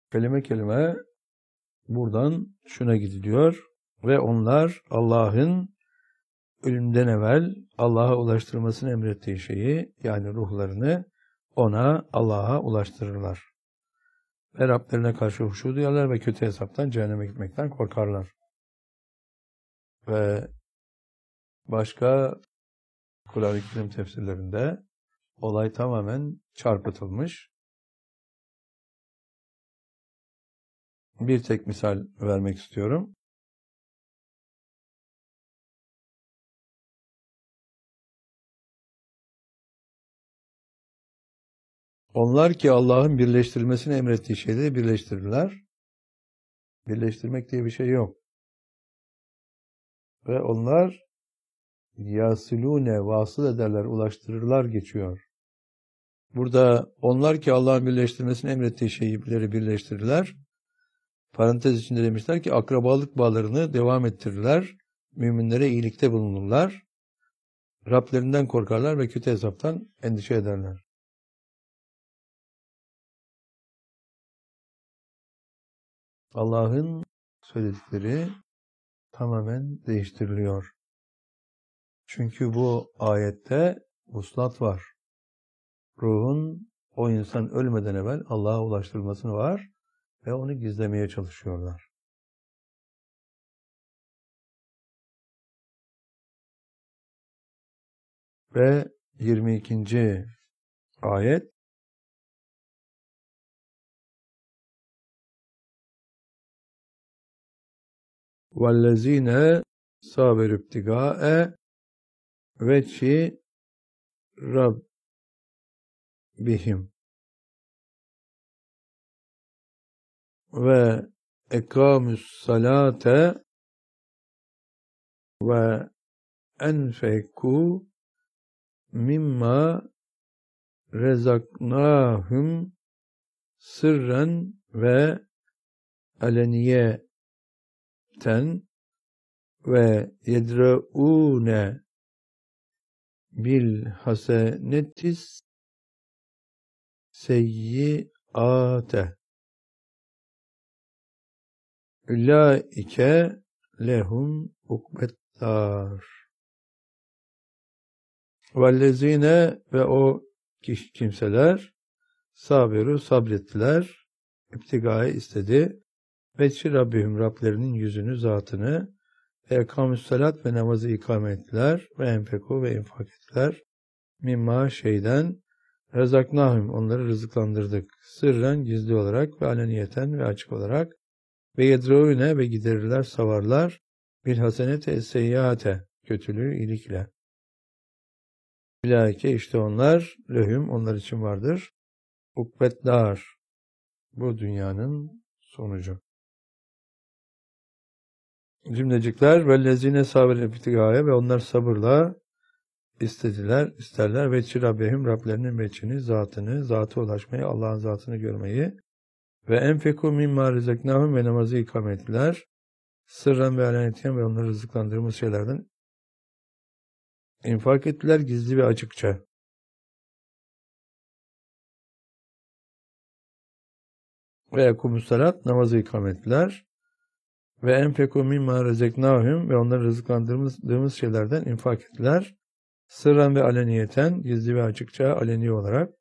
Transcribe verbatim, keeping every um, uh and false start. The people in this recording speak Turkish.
kelime kelime buradan şuna gidiliyor ve onlar Allah'ın ölümden evvel Allah'a ulaştırmasını emrettiği şeyi, yani ruhlarını ona, Allah'a ulaştırırlar. Ve Rablerine karşı huşu duyarlar ve kötü hesaptan, cehenneme gitmekten korkarlar. Ve başka Kur'an-ı Kerim tefsirlerinde olay tamamen çarpıtılmış. Bir tek misal vermek istiyorum. Onlar ki Allah'ın birleştirilmesini emrettiği şeyleri birleştirirler. Birleştirmek diye bir şey yok. Ve onlar yasilune, vasıl ederler, ulaştırırlar geçiyor. Burada onlar ki Allah'ın birleştirmesini emrettiği şeyleri birleştirirler. Parantez içinde demişler ki akrabalık bağlarını devam ettirirler. Müminlere iyilikte bulunurlar. Rablerinden korkarlar ve kötü hesaptan endişe ederler. Allah'ın söyledikleri tamamen değiştiriliyor. Çünkü bu ayette vuslat var. Ruhun o insan ölmeden evvel Allah'a ulaştırılmasını var ve onu gizlemeye çalışıyorlar. Ve yirmi ikinci ayet وَالَّذ۪ينَ صَابَرُ ابْتِغَاءَ وَجْهِ رَبِّهِمْ ve ekamus salate ve enfeku mimma rezaknahum sırren ve aleniyeten ve yedraune bil hasenetis seyyiate ulaike lehum ukbettar. Vellezine ve o kimseler sabiru sabrettiler, iptigayı istedi, veçhi Rabbihim Rablerinin yüzünü, zatını, ve ekamüssalat ve namazı ikame ettiler, ve enfeku ve infak ettiler, mimma şeyden, rezaknahum onları rızıklandırdık, sırren gizli olarak ve aleniyeten ve açık olarak, ve yedrûne ve giderirler, savarlar, bil hasenete es-seyyate kötülüğü iyilikle. Ulaike işte onlar, lehum onlar için vardır, ukbetdar bu dünyanın sonucu. Cümlecikler vellezine sabir iptigaya ve onlar sabırla istediler, isterler veçhi Rabbihim Rablerinin veçhini, zatını, zatı ulaşmayı, Allah'ın zatını görmeyi ve enfeku mimma rezeknahum ve namazı ikame ettiler. Sırran ve alaniyeten ve onları rızıklandırdığımız şeylerden infak ettiler gizli ve açıkça. Ve ekumussalat namazı ikame ettiler. Ve enfeku mimma rezeknahum ve onları rızıklandırdığımız şeylerden infak ettiler. Sırran ve aleniyeten gizli ve açıkça aleni olarak